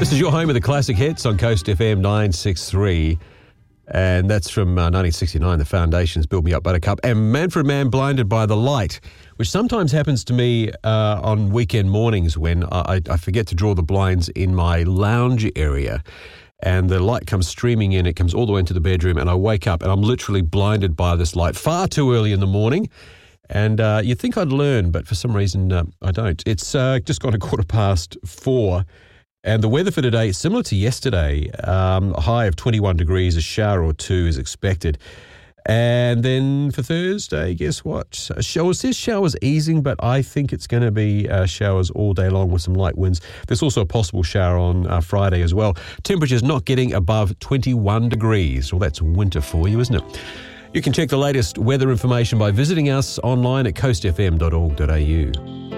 This is your home of the classic hits on Coast FM 963. And that's from 1969, The Foundations, Build Me Up Buttercup. And Manfred Mann, Blinded by the Light, which sometimes happens to me on weekend mornings when I forget to draw the blinds in my lounge area. And the light comes streaming in, it comes all the way into the bedroom, and I wake up and I'm literally blinded by this light far too early in the morning. And you'd think I'd learn, but for some reason I don't. It's just gone 4:15. And the weather for today is similar to yesterday. A high of 21 degrees, a shower or two is expected. And then for Thursday, guess what? Showers easing, but I think it's going to be showers all day long with some light winds. There's also a possible shower on Friday as well. Temperatures not getting above 21 degrees. Well, that's winter for you, isn't it? You can check the latest weather information by visiting us online at coastfm.org.au.